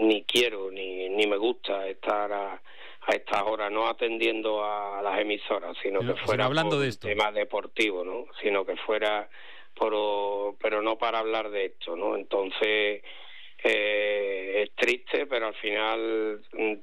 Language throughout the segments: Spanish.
ni quiero ni me gusta estar a estas horas no atendiendo a las emisoras, sino que fuera hablando por de esto. Tema deportivo, ¿no? Sino que fuera pero no para hablar de esto, ¿no? Entonces es triste, pero al final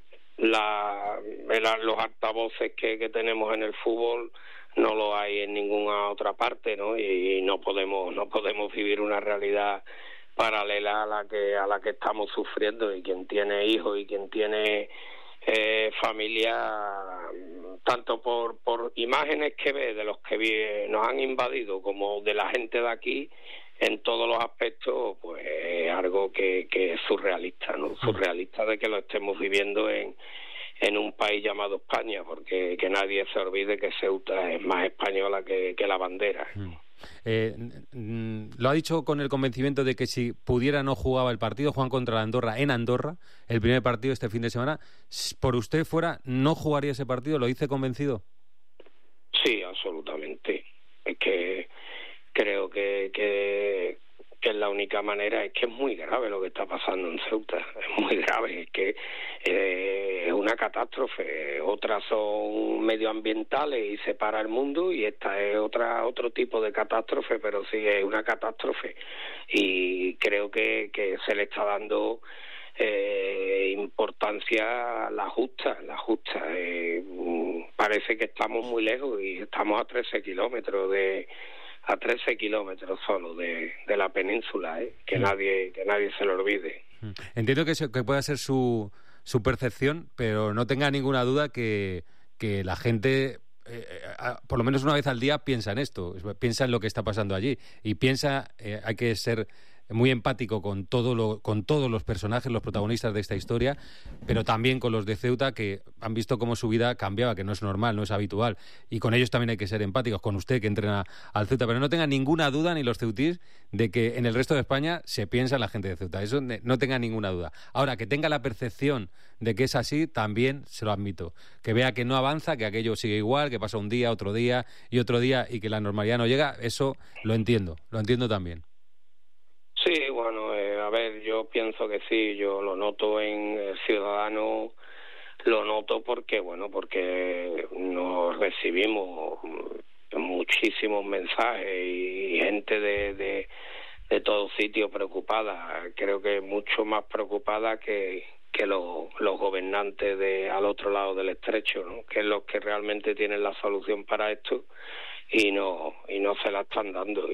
los altavoces que tenemos en el fútbol no lo hay en ninguna otra parte, ¿no? Y no podemos vivir una realidad paralela a la que estamos sufriendo, y quien tiene hijos y quien tiene familia, tanto por imágenes que ve de los que nos han invadido como de la gente de aquí, en todos los aspectos, pues es algo que es surrealista, ¿no? Surrealista de que lo estemos viviendo en un país llamado España, porque que nadie se olvide que Ceuta es más española que la bandera. Lo ha dicho con el convencimiento de que si pudiera no jugaba el partido. Juegan contra la Andorra en Andorra, el primer partido este fin de semana. Por usted fuera, ¿no jugaría ese partido? ¿Lo dice convencido? Sí, absolutamente. Es que creo que es la única manera. Es que es muy grave lo que está pasando en Ceuta, es muy grave, es que es una catástrofe. Otras son medioambientales y separa el mundo, y esta es otro tipo de catástrofe, pero sí es una catástrofe, y creo que se le está dando importancia a la justa. Parece que estamos muy lejos, y estamos a 13 kilómetros solo de la península, que nadie se lo olvide. Entiendo que pueda ser su percepción, pero no tenga ninguna duda que la gente, por lo menos una vez al día, piensa en esto, piensa en lo que está pasando allí, y hay que ser muy empático con todos los personajes, los protagonistas de esta historia, pero también con los de Ceuta, que han visto cómo su vida cambiaba, que no es normal, no es habitual, y con ellos también hay que ser empáticos, con usted que entrena al Ceuta, pero no tenga ninguna duda, ni los ceutís, de que en el resto de España se piensa en la gente de Ceuta, eso no tenga ninguna duda. Ahora, que tenga la percepción de que es así, también se lo admito, que vea que no avanza, que aquello sigue igual, que pasa un día, otro día, y que la normalidad no llega, eso lo entiendo también. Sí, bueno, a ver, yo pienso que sí, yo lo noto en el ciudadano, lo noto porque nos recibimos muchísimos mensajes y gente de todo sitio preocupada, creo que mucho más preocupada que los gobernantes al otro lado del estrecho, ¿no? Que es los que realmente tienen la solución para esto, y no se la están dando,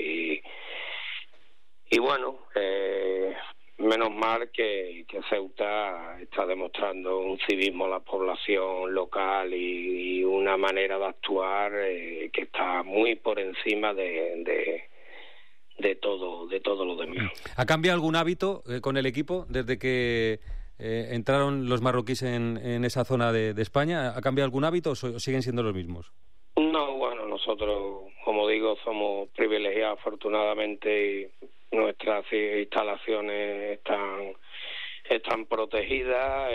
y bueno, menos mal que Ceuta está demostrando un civismo a la población local y una manera de actuar que está muy por encima de todo lo demás. ¿Ha cambiado algún hábito con el equipo desde que entraron los marroquíes en esa zona de España? ¿Ha cambiado algún hábito o siguen siendo los mismos? No, bueno, nosotros, como digo, somos privilegiados afortunadamente, y nuestras instalaciones están protegidas.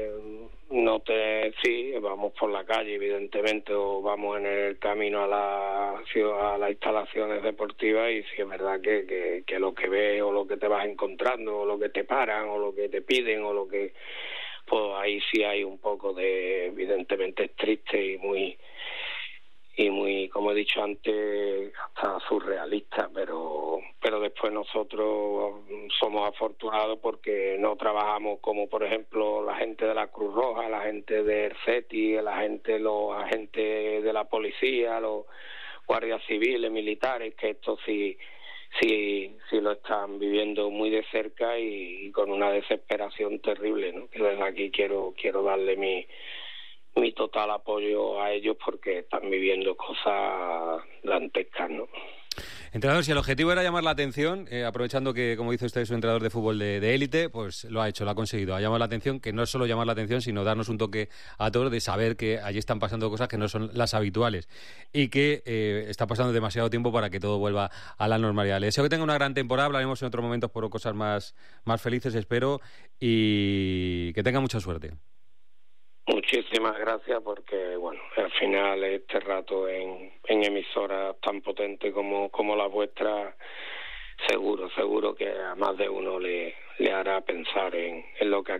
Sí, vamos por la calle, evidentemente, o vamos en el camino a las instalaciones deportivas, y sí es verdad que lo que ves o lo que te vas encontrando o lo que te paran o lo que te piden o lo que, pues ahí sí hay un poco evidentemente es triste y muy, como he dicho antes, hasta surrealista, pero después nosotros somos afortunados porque no trabajamos como, por ejemplo, la gente de la Cruz Roja, la gente del CETI, los agentes de la policía, los guardias civiles, militares, que esto sí lo están viviendo muy de cerca y con una desesperación terrible, ¿no? Que desde aquí quiero darle mi total apoyo a ellos, porque están viviendo cosas dantescas, ¿no? Entrenador, si el objetivo era llamar la atención, aprovechando que, como dice usted, es un entrenador de fútbol de élite, pues lo ha hecho, lo ha conseguido. Ha llamado la atención, que no es solo llamar la atención, sino darnos un toque a todos de saber que allí están pasando cosas que no son las habituales y que está pasando demasiado tiempo para que todo vuelva a la normalidad. Le deseo que tenga una gran temporada, hablaremos en otros momentos por cosas más felices, espero, y que tenga mucha suerte. Muchísimas gracias, porque bueno, al final este rato en emisoras tan potentes como la vuestra, seguro que a más de uno le hará pensar en lo que